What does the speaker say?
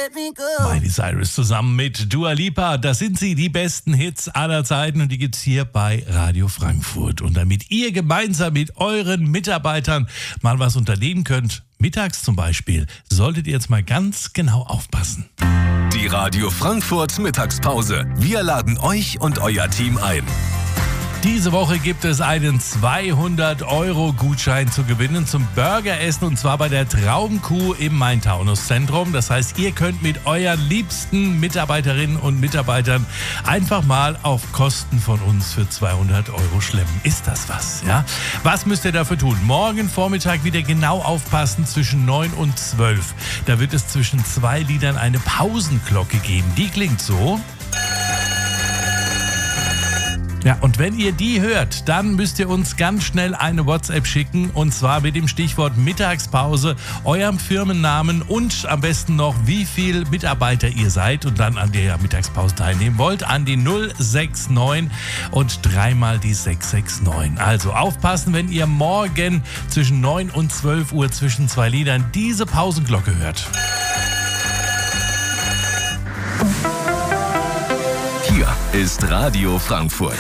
Miley Cyrus zusammen mit Dua Lipa. Das sind sie, die besten Hits aller Zeiten, und die gibt's hier bei Radio Frankfurt. Und damit ihr gemeinsam mit euren Mitarbeitern mal was unternehmen könnt, mittags zum Beispiel, solltet ihr jetzt mal ganz genau aufpassen. Die Radio Frankfurt Mittagspause. Wir laden euch und euer Team ein. Diese Woche gibt es einen 200-Euro-Gutschein zu gewinnen zum Burgeressen, und zwar bei der Traumkuh im Main-Taunus-Zentrum. Das heißt, ihr könnt mit euren liebsten Mitarbeiterinnen und Mitarbeitern einfach mal auf Kosten von uns für 200 Euro schlemmen. Ist das was, ja? Was müsst ihr dafür tun? Morgen Vormittag wieder genau aufpassen zwischen 9 und 12. Da wird es zwischen zwei Liedern eine Pausenglocke geben. Die klingt so. Ja, und wenn ihr die hört, dann müsst ihr uns ganz schnell eine WhatsApp schicken, und zwar mit dem Stichwort Mittagspause, eurem Firmennamen und am besten noch, wie viel Mitarbeiter ihr seid und dann an der Mittagspause teilnehmen wollt, an die 069 und dreimal die 669. Also aufpassen, wenn ihr morgen zwischen 9 und 12 Uhr zwischen zwei Liedern diese Pausenglocke hört. Hier ist Radio Frankfurt.